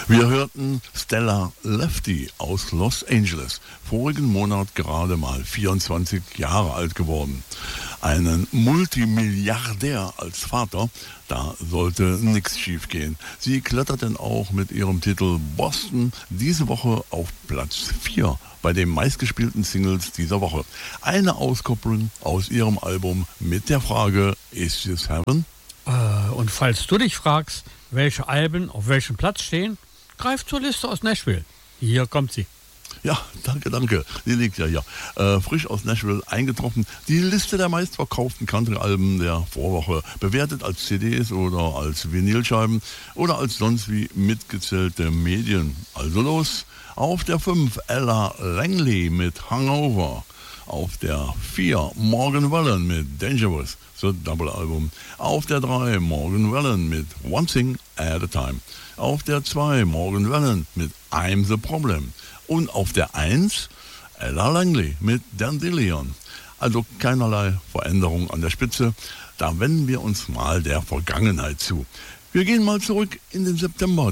Wir hörten Stella Lefty aus Los Angeles, vorigen Monat gerade mal 24 Jahre alt geworden. Einen Multimilliardär als Vater, da sollte nichts schiefgehen. Sie kletterten auch mit ihrem Titel Boston diese Woche auf Platz 4 bei den meistgespielten Singles dieser Woche. Eine Auskopplung aus ihrem Album mit der Frage, Is This Heaven? Und falls du dich fragst, welche Alben auf welchem Platz stehen, greif zur Liste aus Nashville. Hier kommt sie. Ja, danke. Die liegt ja hier. Frisch aus Nashville eingetroffen. Die Liste der meistverkauften Country-Alben der Vorwoche. Bewertet als CDs oder als Vinylscheiben oder als sonst wie mitgezählte Medien. Also los. Auf der 5 Ella Langley mit Hangover. Auf der 4 Morgan Wallen mit Dangerous, The Double Album. Auf der 3 Morgan Wallen mit One Thing at a Time. Auf der 2 Morgan Wallen mit I'm the Problem. Und auf der 1 Ella Langley mit Dandelion. Also keinerlei Veränderung an der Spitze. Da wenden wir uns mal der Vergangenheit zu. Wir gehen mal zurück in den September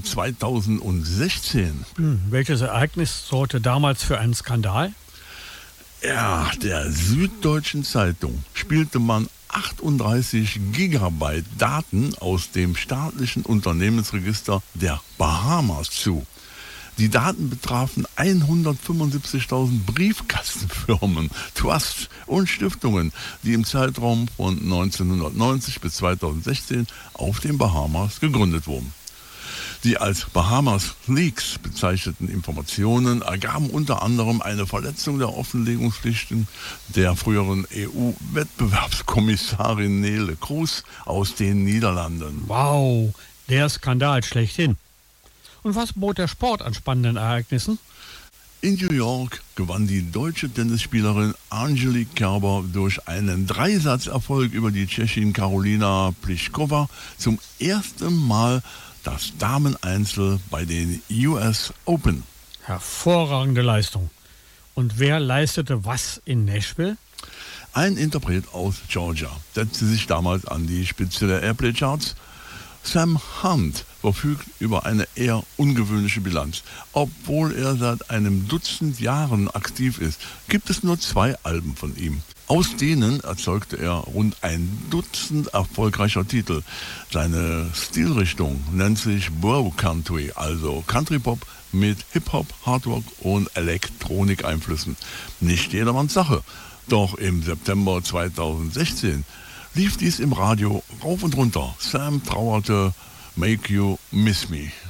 2016. Welches Ereignis sorgte damals für einen Skandal? Ja, der Süddeutschen Zeitung spielte man 38 Gigabyte Daten aus dem staatlichen Unternehmensregister der Bahamas zu. Die Daten betrafen 175.000 Briefkastenfirmen, Trusts und Stiftungen, die im Zeitraum von 1990 bis 2016 auf den Bahamas gegründet wurden. Die als Bahamas Leaks bezeichneten Informationen ergaben unter anderem eine Verletzung der Offenlegungspflichten der früheren EU-Wettbewerbskommissarin Nele Kroes aus den Niederlanden. Wow, der Skandal schlechthin. Und was bot der Sport an spannenden Ereignissen? In New York gewann die deutsche Tennisspielerin Angelique Kerber durch einen Dreisatzerfolg über die Tschechin Karolina Pliskova zum ersten Mal das Dameneinzel bei den US Open. Hervorragende Leistung. Und wer leistete was in Nashville? Ein Interpret aus Georgia setzte sich damals an die Spitze der Airplay-Charts. Sam Hunt verfügt über eine eher ungewöhnliche Bilanz. Obwohl er seit einem Dutzend Jahren aktiv ist, gibt es nur 2 Alben von ihm. Aus denen erzeugte er rund ein Dutzend erfolgreicher Titel. Seine Stilrichtung nennt sich Bro Country, also Country Pop mit Hip-Hop, Hardrock und Elektronikeinflüssen. Nicht jedermanns Sache. Doch im September 2016 lief dies im Radio rauf und runter. Sam trauerte Make You Miss Me.